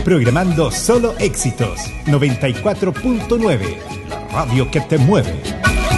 Programando solo éxitos. 94.9, la radio que te mueve.